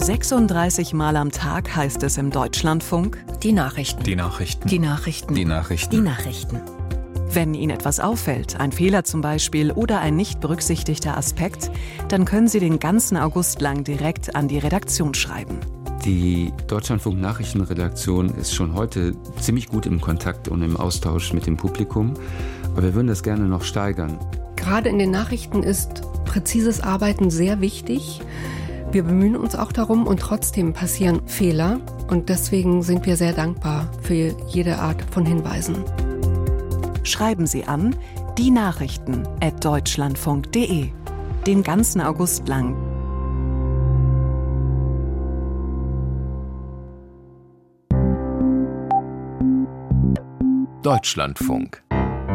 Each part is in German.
36 Mal am Tag heißt es im Deutschlandfunk: Die Nachrichten. Die Nachrichten. Die Nachrichten. Die Nachrichten. Die Nachrichten. Wenn Ihnen etwas auffällt, ein Fehler zum Beispiel oder ein nicht berücksichtigter Aspekt, dann können Sie den ganzen August lang direkt an die Redaktion schreiben. Die Deutschlandfunk-Nachrichtenredaktion ist schon heute ziemlich gut im Kontakt und im Austausch mit dem Publikum, aber wir würden das gerne noch steigern. Gerade in den Nachrichten ist präzises Arbeiten sehr wichtig. Wir bemühen uns auch darum und trotzdem passieren Fehler. Und deswegen sind wir sehr dankbar für jede Art von Hinweisen. Schreiben Sie an dienachrichten@deutschlandfunk.de. Den ganzen August lang. Deutschlandfunk.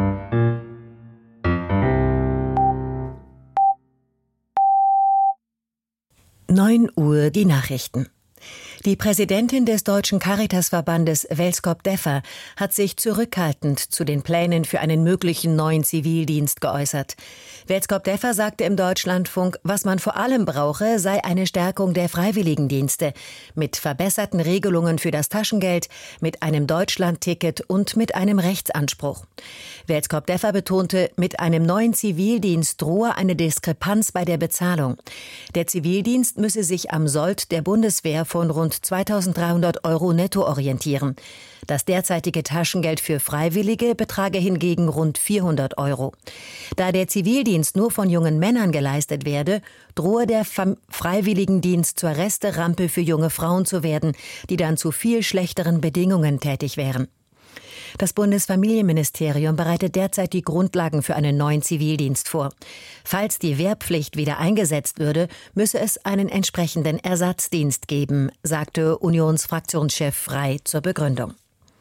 9 Uhr die Nachrichten. Die Präsidentin des Deutschen Caritasverbandes, Welskop Deffer, hat sich zurückhaltend zu den Plänen für einen möglichen neuen Zivildienst geäußert. Welskop Deffer sagte im Deutschlandfunk, was man vor allem brauche, sei eine Stärkung der Freiwilligendienste mit verbesserten Regelungen für das Taschengeld, mit einem Deutschlandticket und mit einem Rechtsanspruch. Welskop Deffer betonte, mit einem neuen Zivildienst drohe eine Diskrepanz bei der Bezahlung. Der Zivildienst müsse sich am Sold der Bundeswehr von rund 2.300 € netto orientieren. Das derzeitige Taschengeld für Freiwillige betrage hingegen rund 400 €. Da der Zivildienst nur von jungen Männern geleistet werde, drohe der Freiwilligendienst zur Resterampe für junge Frauen zu werden, die dann zu viel schlechteren Bedingungen tätig wären. Das Bundesfamilienministerium bereitet derzeit die Grundlagen für einen neuen Zivildienst vor. Falls die Wehrpflicht wieder eingesetzt würde, müsse es einen entsprechenden Ersatzdienst geben, sagte Unionsfraktionschef Frey zur Begründung.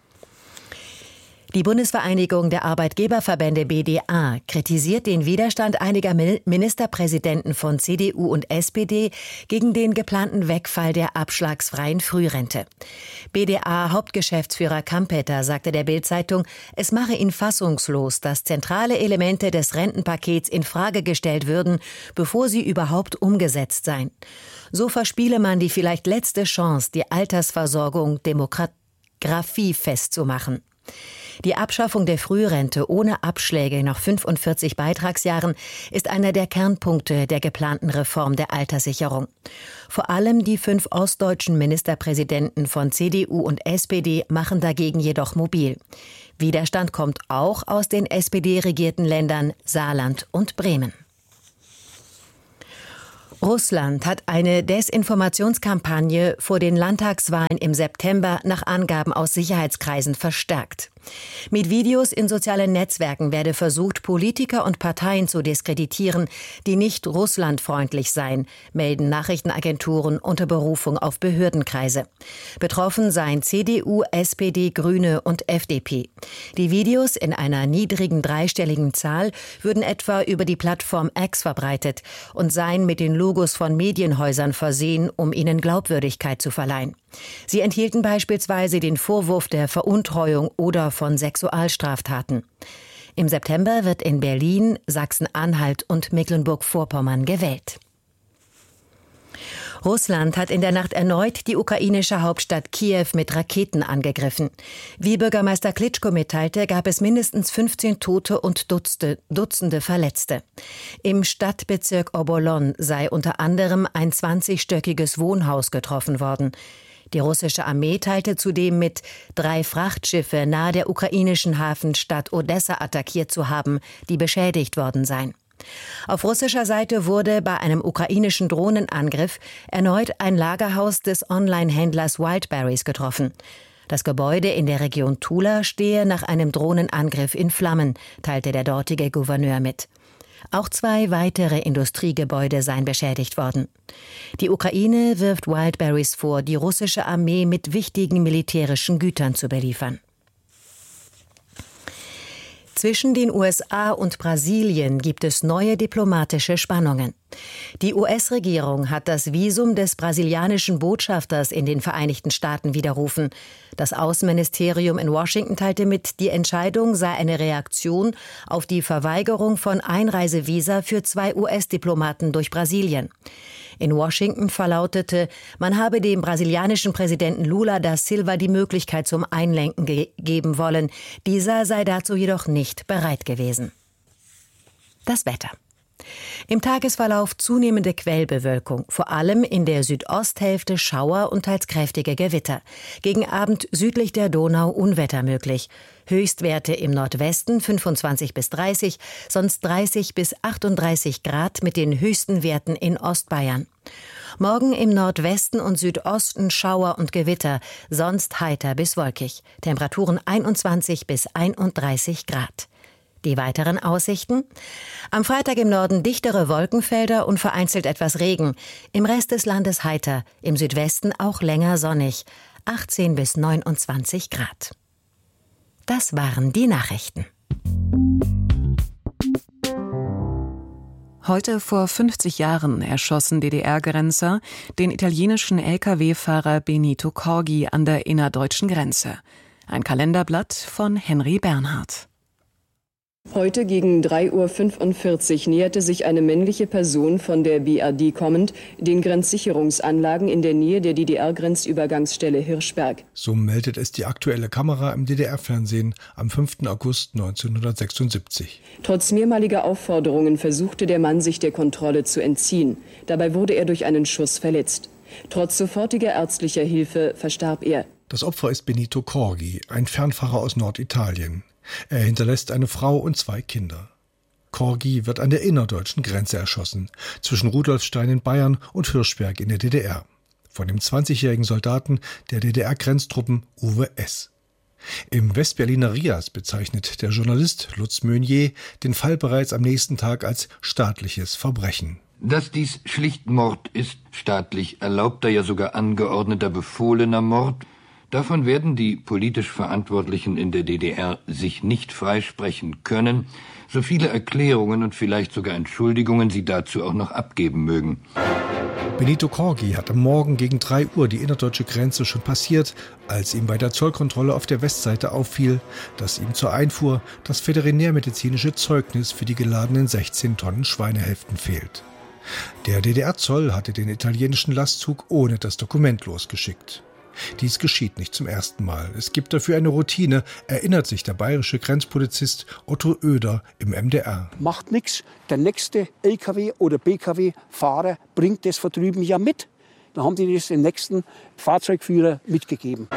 Die Bundesvereinigung der Arbeitgeberverbände BDA kritisiert den Widerstand einiger Ministerpräsidenten von CDU und SPD gegen den geplanten Wegfall der abschlagsfreien Frührente. BDA-Hauptgeschäftsführer Kampeter sagte der Bild-Zeitung, es mache ihn fassungslos, dass zentrale Elemente des Rentenpakets in Frage gestellt würden, bevor sie überhaupt umgesetzt seien. So verspiele man die vielleicht letzte Chance, die Altersversorgung demografiefest zu machen. Die Abschaffung der Frührente ohne Abschläge nach 45 Beitragsjahren ist einer der Kernpunkte der geplanten Reform der Alterssicherung. Vor allem die 5 ostdeutschen Ministerpräsidenten von CDU und SPD machen dagegen jedoch mobil. Widerstand kommt auch aus den SPD-regierten Ländern Saarland und Bremen. Russland hat eine Desinformationskampagne vor den Landtagswahlen im September nach Angaben aus Sicherheitskreisen verstärkt. Mit Videos in sozialen Netzwerken werde versucht, Politiker und Parteien zu diskreditieren, die nicht russlandfreundlich seien, melden Nachrichtenagenturen unter Berufung auf Behördenkreise. Betroffen seien CDU, SPD, Grüne und FDP. Die Videos in einer niedrigen dreistelligen Zahl würden etwa über die Plattform X verbreitet und seien mit den Logos von Medienhäusern versehen, um ihnen Glaubwürdigkeit zu verleihen. Sie enthielten beispielsweise den Vorwurf der Veruntreuung oder von Sexualstraftaten. Im September wird in Berlin, Sachsen-Anhalt und Mecklenburg-Vorpommern gewählt. Russland hat in der Nacht erneut die ukrainische Hauptstadt Kiew mit Raketen angegriffen. Wie Bürgermeister Klitschko mitteilte, gab es mindestens 15 Tote und Dutzende Verletzte. Im Stadtbezirk Obolon sei unter anderem ein 20-stöckiges Wohnhaus getroffen worden. Die russische Armee teilte zudem mit, 3 Frachtschiffe nahe der ukrainischen Hafenstadt Odessa attackiert zu haben, die beschädigt worden seien. Auf russischer Seite wurde bei einem ukrainischen Drohnenangriff erneut ein Lagerhaus des Online-Händlers Wildberries getroffen. Das Gebäude in der Region Tula stehe nach einem Drohnenangriff in Flammen, teilte der dortige Gouverneur mit. Auch 2 weitere Industriegebäude seien beschädigt worden. Die Ukraine wirft Wildberries vor, die russische Armee mit wichtigen militärischen Gütern zu beliefern. Zwischen den USA und Brasilien gibt es neue diplomatische Spannungen. Die US-Regierung hat das Visum des brasilianischen Botschafters in den Vereinigten Staaten widerrufen. Das Außenministerium in Washington teilte mit, die Entscheidung sei eine Reaktion auf die Verweigerung von Einreisevisa für 2 US-Diplomaten durch Brasilien. In Washington verlautete, man habe dem brasilianischen Präsidenten Lula da Silva die Möglichkeit zum Einlenken geben wollen. Dieser sei dazu jedoch nicht bereit gewesen. Das Wetter. Im Tagesverlauf zunehmende Quellbewölkung, vor allem in der Südosthälfte Schauer und teils kräftige Gewitter. Gegen Abend südlich der Donau Unwetter möglich. Höchstwerte im Nordwesten 25 bis 30, sonst 30 bis 38 Grad mit den höchsten Werten in Ostbayern. Morgen im Nordwesten und Südosten Schauer und Gewitter, sonst heiter bis wolkig. Temperaturen 21 bis 31 Grad. Die weiteren Aussichten? Am Freitag im Norden dichtere Wolkenfelder und vereinzelt etwas Regen. Im Rest des Landes heiter, im Südwesten auch länger sonnig. 18 bis 29 Grad. Das waren die Nachrichten. Heute vor 50 Jahren erschossen DDR-Grenzer den italienischen Lkw-Fahrer Benito Corgi an der innerdeutschen Grenze. Ein Kalenderblatt von Henry Bernhard. Heute gegen 3:45 Uhr näherte sich eine männliche Person von der BRD kommend den Grenzsicherungsanlagen in der Nähe der DDR-Grenzübergangsstelle Hirschberg. So meldet es die aktuelle Kamera im DDR-Fernsehen am 5. August 1976. Trotz mehrmaliger Aufforderungen versuchte der Mann, sich der Kontrolle zu entziehen. Dabei wurde er durch einen Schuss verletzt. Trotz sofortiger ärztlicher Hilfe verstarb er. Das Opfer ist Benito Corgi, ein Fernfahrer aus Norditalien. Er hinterlässt eine Frau und 2 Kinder. Corgi wird an der innerdeutschen Grenze erschossen, zwischen Rudolfstein in Bayern und Hirschberg in der DDR. Von dem 20-jährigen Soldaten der DDR-Grenztruppen Uwe S. Im Westberliner Rias bezeichnet der Journalist Lutz Meunier den Fall bereits am nächsten Tag als staatliches Verbrechen. Dass dies schlicht Mord ist, staatlich erlaubter, ja sogar angeordneter, befohlener Mord, davon werden die politisch Verantwortlichen in der DDR sich nicht freisprechen können, so viele Erklärungen und vielleicht sogar Entschuldigungen sie dazu auch noch abgeben mögen. Benito Corgi hat am Morgen gegen 3 Uhr die innerdeutsche Grenze schon passiert, als ihm bei der Zollkontrolle auf der Westseite auffiel, dass ihm zur Einfuhr das veterinärmedizinische Zeugnis für die geladenen 16 Tonnen Schweinehälften fehlt. Der DDR-Zoll hatte den italienischen Lastzug ohne das Dokument losgeschickt. Dies geschieht nicht zum ersten Mal. Es gibt dafür eine Routine, erinnert sich der bayerische Grenzpolizist Otto Oeder im MDR. Macht nichts, der nächste LKW oder BKW-Fahrer bringt das von drüben ja mit. Dann haben die das dem nächsten Fahrzeugführer mitgegeben.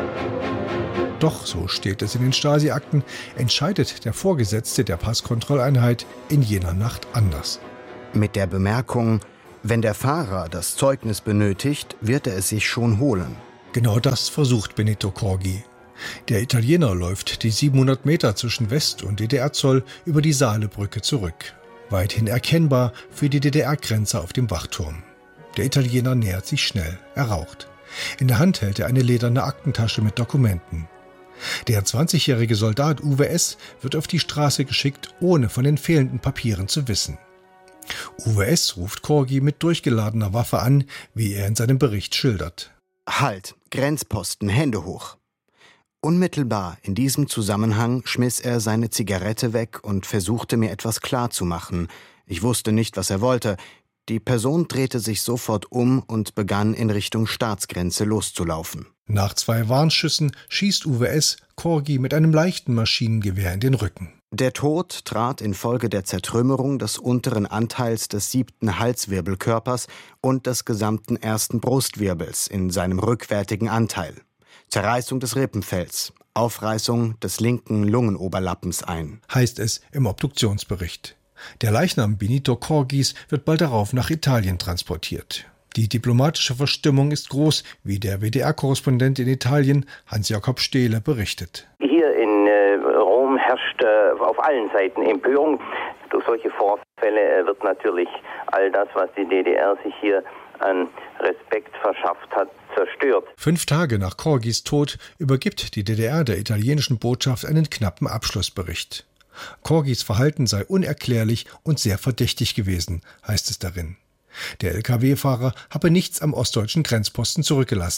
Doch, so steht es in den Stasi-Akten, entscheidet der Vorgesetzte der Passkontrolleinheit in jener Nacht anders. Mit der Bemerkung, wenn der Fahrer das Zeugnis benötigt, wird er es sich schon holen. Genau das versucht Benito Corgi. Der Italiener läuft die 700 Meter zwischen West- und DDR-Zoll über die Saalebrücke zurück. Weithin erkennbar für die DDR-Grenze auf dem Wachturm. Der Italiener nähert sich schnell. Er raucht. In der Hand hält er eine lederne Aktentasche mit Dokumenten. Der 20-jährige Soldat Uwe S. wird auf die Straße geschickt, ohne von den fehlenden Papieren zu wissen. Uwe S. ruft Corgi mit durchgeladener Waffe an, wie er in seinem Bericht schildert. Halt, Grenzposten, Hände hoch. Unmittelbar in diesem Zusammenhang schmiss er seine Zigarette weg und versuchte mir etwas klarzumachen. Ich wusste nicht, was er wollte. Die Person drehte sich sofort um und begann in Richtung Staatsgrenze loszulaufen. Nach 2 Warnschüssen schießt Uwe S. Corgi mit einem leichten Maschinengewehr in den Rücken. Der Tod trat infolge der Zertrümmerung des unteren Anteils des 7. Halswirbelkörpers und des gesamten 1. Brustwirbels in seinem rückwärtigen Anteil. Zerreißung des Rippenfells, Aufreißung des linken Lungenoberlappens ein. Heißt es im Obduktionsbericht. Der Leichnam Benito Corgis wird bald darauf nach Italien transportiert. Die diplomatische Verstimmung ist groß, wie der WDR-Korrespondent in Italien Hans-Jakob Stehle berichtet. Hier in Rom herrscht auf allen Seiten Empörung. Durch solche Vorfälle wird natürlich all das, was die DDR sich hier an Respekt verschafft hat, zerstört. 5 Tage nach Corgis Tod übergibt die DDR der italienischen Botschaft einen knappen Abschlussbericht. Corgis Verhalten sei unerklärlich und sehr verdächtig gewesen, heißt es darin. Der Lkw-Fahrer habe nichts am ostdeutschen Grenzposten zurückgelassen.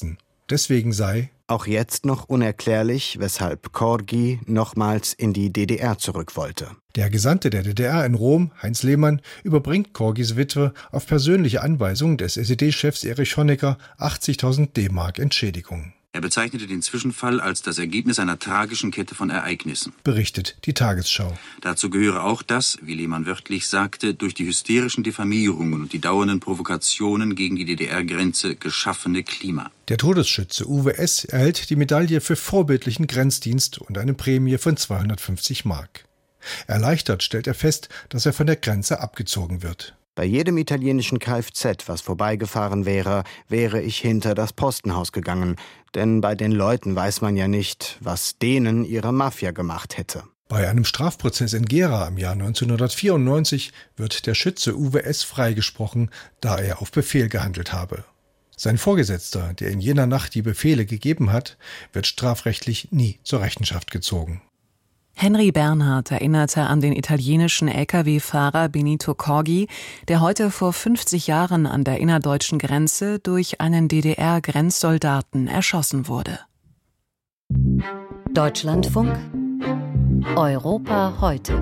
Deswegen sei auch jetzt noch unerklärlich, weshalb Corgi nochmals in die DDR zurück wollte. Der Gesandte der DDR in Rom, Heinz Lehmann, überbringt Corgis Witwe auf persönliche Anweisung des SED-Chefs Erich Honecker 80.000 D-Mark Entschädigung. Er bezeichnete den Zwischenfall als das Ergebnis einer tragischen Kette von Ereignissen. Berichtet die Tagesschau. Dazu gehöre auch das, wie Lehmann wörtlich sagte, durch die hysterischen Diffamierungen und die dauernden Provokationen gegen die DDR-Grenze geschaffene Klima. Der Todesschütze Uwe S. erhält die Medaille für vorbildlichen Grenzdienst und eine Prämie von 250 Mark. Erleichtert stellt er fest, dass er von der Grenze abgezogen wird. Bei jedem italienischen Kfz, was vorbeigefahren wäre, wäre ich hinter das Postenhaus gegangen. Denn bei den Leuten weiß man ja nicht, was denen ihre Mafia gemacht hätte. Bei einem Strafprozess in Gera im Jahr 1994 wird der Schütze Uwe S. freigesprochen, da er auf Befehl gehandelt habe. Sein Vorgesetzter, der in jener Nacht die Befehle gegeben hat, wird strafrechtlich nie zur Rechenschaft gezogen. Henry Bernhard erinnerte an den italienischen Lkw-Fahrer Benito Corgi, der heute vor 50 Jahren an der innerdeutschen Grenze durch einen DDR-Grenzsoldaten erschossen wurde. Deutschlandfunk Europa heute.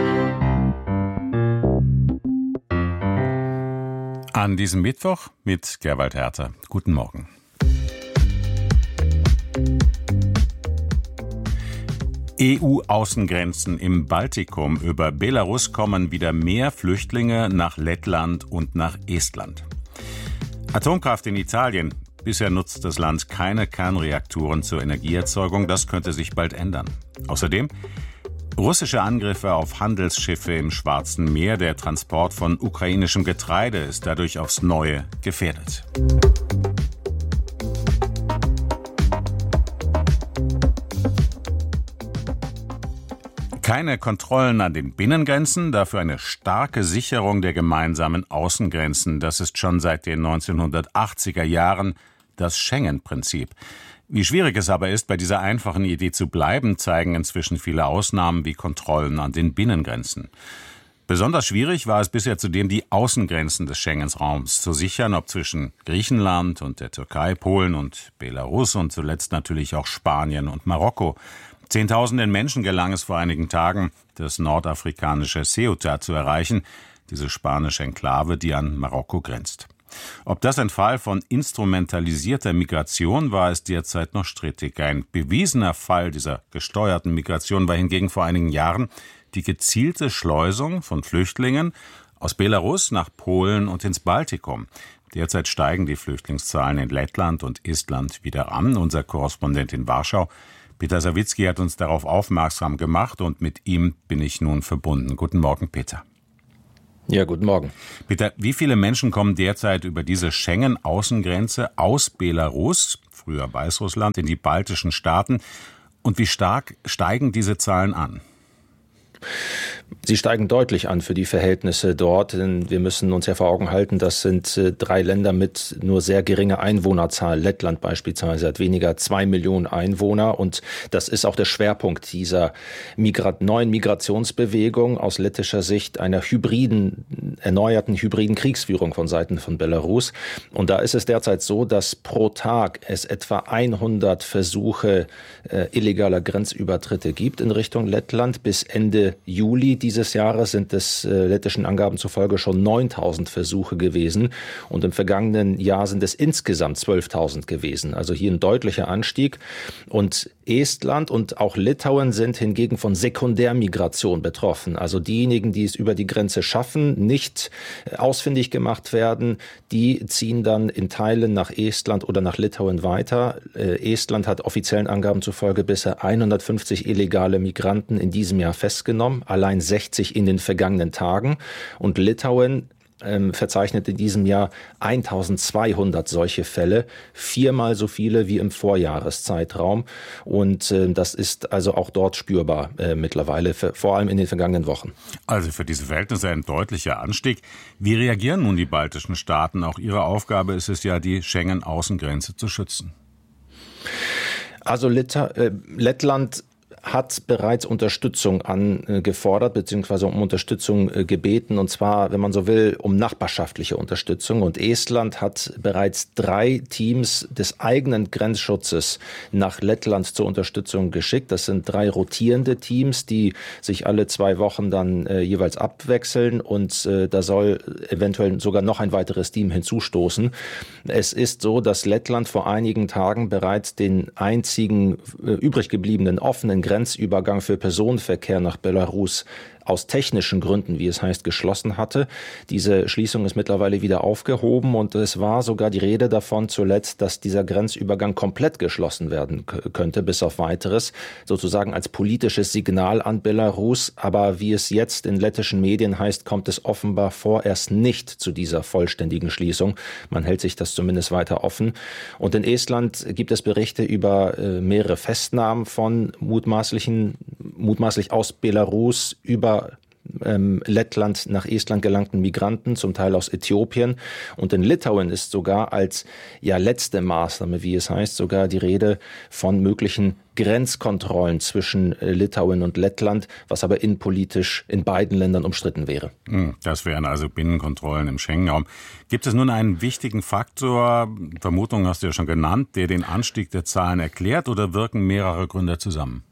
An diesem Mittwoch mit Gerwald Herter. Guten Morgen. EU-Außengrenzen im Baltikum. Über Belarus kommen wieder mehr Flüchtlinge nach Lettland und nach Estland. Atomkraft in Italien. Bisher nutzt das Land keine Kernreaktoren zur Energieerzeugung. Das könnte sich bald ändern. Außerdem russische Angriffe auf Handelsschiffe im Schwarzen Meer. Der Transport von ukrainischem Getreide ist dadurch aufs Neue gefährdet. Keine Kontrollen an den Binnengrenzen, dafür eine starke Sicherung der gemeinsamen Außengrenzen. Das ist schon seit den 1980er Jahren das Schengen-Prinzip. Wie schwierig es aber ist, bei dieser einfachen Idee zu bleiben, zeigen inzwischen viele Ausnahmen wie Kontrollen an den Binnengrenzen. Besonders schwierig war es bisher zudem, die Außengrenzen des Schengen-Raums zu sichern, ob zwischen Griechenland und der Türkei, Polen und Belarus und zuletzt natürlich auch Spanien und Marokko. Zehntausenden Menschen gelang es vor einigen Tagen, das nordafrikanische Ceuta zu erreichen, diese spanische Enklave, die an Marokko grenzt. Ob das ein Fall von instrumentalisierter Migration war, ist derzeit noch strittig. Ein bewiesener Fall dieser gesteuerten Migration war hingegen vor einigen Jahren die gezielte Schleusung von Flüchtlingen aus Belarus nach Polen und ins Baltikum. Derzeit steigen die Flüchtlingszahlen in Lettland und Estland wieder an. Unser Korrespondent in Warschau, Peter Sawicki, hat uns darauf aufmerksam gemacht und mit ihm bin ich nun verbunden. Guten Morgen, Peter. Ja, guten Morgen. Peter, wie viele Menschen kommen derzeit über diese Schengen-Außengrenze aus Belarus, früher Weißrussland, in die baltischen Staaten und wie stark steigen diese Zahlen an? Sie steigen deutlich an für die Verhältnisse dort, denn wir müssen uns ja vor Augen halten, das sind 3 Länder mit nur sehr geringer Einwohnerzahl. Lettland beispielsweise hat weniger 2 Millionen Einwohner und das ist auch der Schwerpunkt dieser neuen Migrationsbewegung aus lettischer Sicht einer erneuerten hybriden Kriegsführung von Seiten von Belarus. Und da ist es derzeit so, dass pro Tag es etwa 100 Versuche illegaler Grenzübertritte gibt in Richtung Lettland. Bis Ende Juli dieses Jahres sind es lettischen Angaben zufolge schon 9.000 Versuche gewesen und im vergangenen Jahr sind es insgesamt 12.000 gewesen. Also hier ein deutlicher Anstieg. Und Estland und auch Litauen sind hingegen von Sekundärmigration betroffen. Also diejenigen, die es über die Grenze schaffen, nicht ausfindig gemacht werden, die ziehen dann in Teilen nach Estland oder nach Litauen weiter. Estland hat offiziellen Angaben zufolge bisher 150 illegale Migranten in diesem Jahr festgenommen, allein 60 in den vergangenen Tagen. Und Litauen verzeichnet in diesem Jahr 1200 solche Fälle, 4-mal so viele wie im Vorjahreszeitraum. Und das ist also auch dort spürbar mittlerweile, vor allem in den vergangenen Wochen. Also für diese Verhältnisse ein deutlicher Anstieg. Wie reagieren nun die baltischen Staaten? Auch ihre Aufgabe ist es ja, die Schengen-Außengrenze zu schützen. Also Lettland hat bereits Unterstützung angefordert bzw. um Unterstützung gebeten, und zwar, wenn man so will, um nachbarschaftliche Unterstützung. Und Estland hat bereits 3 Teams des eigenen Grenzschutzes nach Lettland zur Unterstützung geschickt. Das sind 3 rotierende Teams, die sich alle 2 Wochen dann jeweils abwechseln, und da soll eventuell sogar noch ein weiteres Team hinzustoßen. Es ist so, dass Lettland vor einigen Tagen bereits den einzigen übrig gebliebenen offenen Grenzübergang für Personenverkehr nach Belarus aus technischen Gründen, wie es heißt, geschlossen hatte. Diese Schließung ist mittlerweile wieder aufgehoben, und es war sogar die Rede davon zuletzt, dass dieser Grenzübergang komplett geschlossen werden könnte, bis auf Weiteres, sozusagen als politisches Signal an Belarus. Aber wie es jetzt in lettischen Medien heißt, kommt es offenbar vorerst nicht zu dieser vollständigen Schließung. Man hält sich das zumindest weiter offen. Und in Estland gibt es Berichte über mehrere Festnahmen von mutmaßlich aus Belarus über Lettland nach Estland gelangten Migranten, zum Teil aus Äthiopien. Und in Litauen ist sogar als letzte Maßnahme, wie es heißt, sogar die Rede von möglichen Grenzkontrollen zwischen Litauen und Lettland, was aber innenpolitisch in beiden Ländern umstritten wäre. Das wären also Binnenkontrollen im Schengen-Raum. Gibt es nun einen wichtigen Faktor, Vermutung hast du ja schon genannt, der den Anstieg der Zahlen erklärt, oder wirken mehrere Gründe zusammen?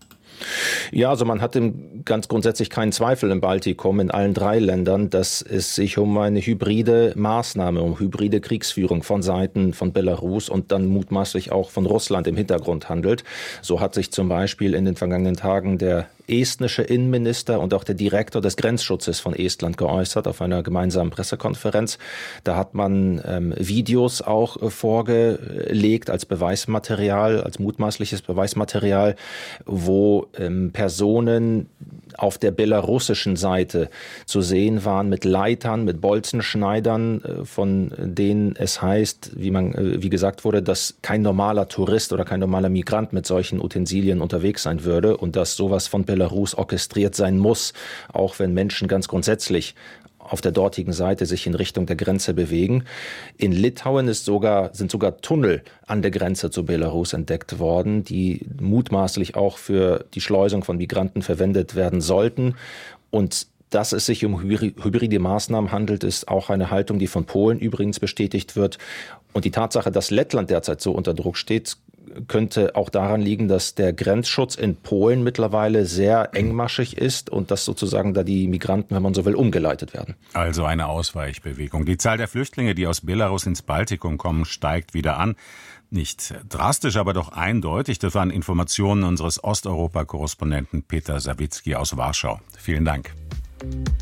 Ja, also man hat ganz grundsätzlich keinen Zweifel im Baltikum, in allen 3 Ländern, dass es sich um eine hybride Maßnahme, um hybride Kriegsführung von Seiten von Belarus und dann mutmaßlich auch von Russland im Hintergrund handelt. So hat sich zum Beispiel in den vergangenen Tagen der estnische Innenminister und auch der Direktor des Grenzschutzes von Estland geäußert auf einer gemeinsamen Pressekonferenz. Da hat man Videos auch vorgelegt als Beweismaterial, als mutmaßliches Beweismaterial, wo Personen auf der belarussischen Seite zu sehen waren mit Leitern, mit Bolzenschneidern, von denen es heißt, wie gesagt wurde, dass kein normaler Tourist oder kein normaler Migrant mit solchen Utensilien unterwegs sein würde und dass sowas von Belarus orchestriert sein muss, auch wenn Menschen ganz grundsätzlich auf der dortigen Seite sich in Richtung der Grenze bewegen. In Litauen sind sogar Tunnel an der Grenze zu Belarus entdeckt worden, die mutmaßlich auch für die Schleusung von Migranten verwendet werden sollten. Und dass es sich um hybride Maßnahmen handelt, ist auch eine Haltung, die von Polen übrigens bestätigt wird. Und die Tatsache, dass Lettland derzeit so unter Druck steht, könnte auch daran liegen, dass der Grenzschutz in Polen mittlerweile sehr engmaschig ist und dass sozusagen da die Migranten, wenn man so will, umgeleitet werden. Also eine Ausweichbewegung. Die Zahl der Flüchtlinge, die aus Belarus ins Baltikum kommen, steigt wieder an. Nicht drastisch, aber doch eindeutig. Das waren Informationen unseres Osteuropa-Korrespondenten Peter Sawicki aus Warschau. Vielen Dank.